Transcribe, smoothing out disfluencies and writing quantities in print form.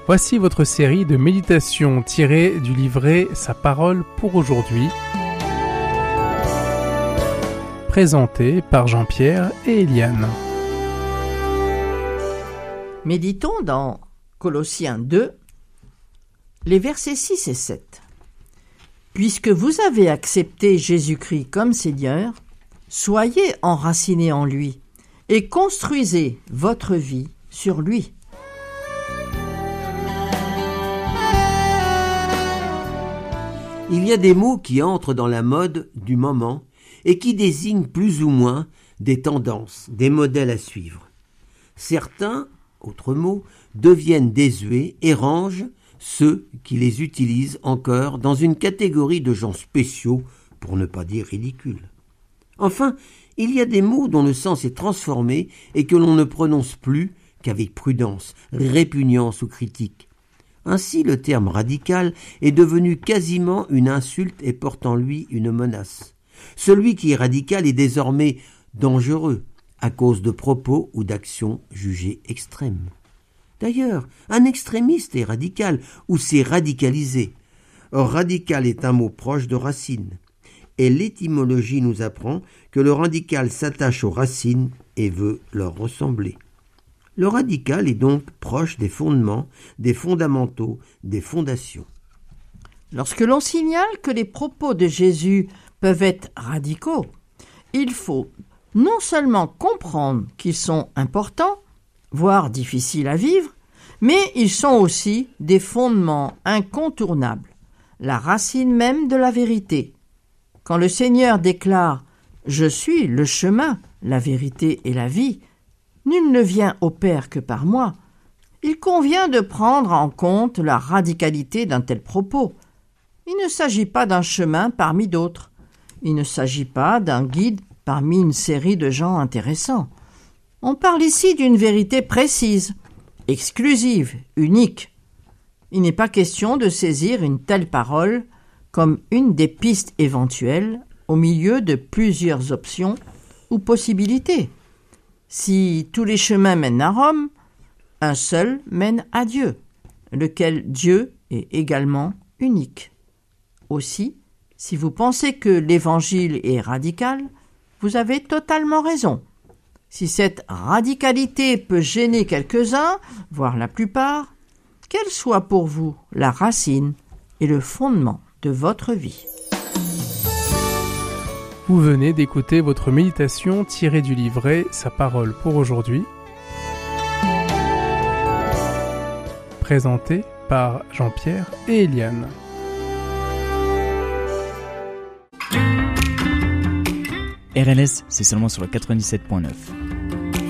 Voici votre série de méditations tirées du livret Sa parole pour aujourd'hui, présentée par Jean-Pierre et Eliane. Méditons dans Colossiens 2, les versets 6 et 7. Puisque vous avez accepté Jésus-Christ comme Seigneur, soyez enracinés en lui et construisez votre vie sur lui. Il y a des mots qui entrent dans la mode du moment et qui désignent plus ou moins des tendances, des modèles à suivre. Certains, autres mots, deviennent désuets et rangent ceux qui les utilisent encore dans une catégorie de gens spéciaux, pour ne pas dire ridicules. Enfin, il y a des mots dont le sens est transformé et que l'on ne prononce plus qu'avec prudence, répugnance ou critique. Ainsi, le terme radical est devenu quasiment une insulte et porte en lui une menace. Celui qui est radical est désormais dangereux à cause de propos ou d'actions jugées extrêmes. D'ailleurs, un extrémiste est radical ou s'est radicalisé. Or, radical est un mot proche de racine. Et l'étymologie nous apprend que le radical s'attache aux racines et veut leur ressembler. Le radical est donc proche des fondements, des fondamentaux, des fondations. Lorsque l'on signale que les propos de Jésus peuvent être radicaux, il faut non seulement comprendre qu'ils sont importants, voire difficiles à vivre, mais ils sont aussi des fondements incontournables, la racine même de la vérité. Quand le Seigneur déclare « Je suis le chemin, la vérité et la vie », nul ne vient au Père que par moi. Il convient de prendre en compte la radicalité d'un tel propos. Il ne s'agit pas d'un chemin parmi d'autres. Il ne s'agit pas d'un guide parmi une série de gens intéressants. On parle ici d'une vérité précise, exclusive, unique. Il n'est pas question de saisir une telle parole comme une des pistes éventuelles au milieu de plusieurs options ou possibilités. Si tous les chemins mènent à Rome, un seul mène à Dieu, lequel Dieu est également unique. Aussi, si vous pensez que l'Évangile est radical, vous avez totalement raison. Si cette radicalité peut gêner quelques-uns, voire la plupart, qu'elle soit pour vous la racine et le fondement de votre vie. Vous venez d'écouter votre méditation tirée du livret Sa parole pour aujourd'hui, présentée par Jean-Pierre et Eliane. RLS, c'est seulement sur le 97.9.